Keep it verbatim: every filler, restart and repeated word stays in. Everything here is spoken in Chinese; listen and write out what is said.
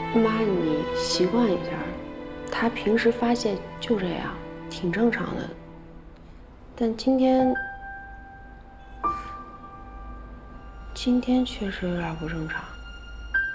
妈，你习惯一下，他平时发泄就这样，挺正常的。但今天，今天确实有点不正常。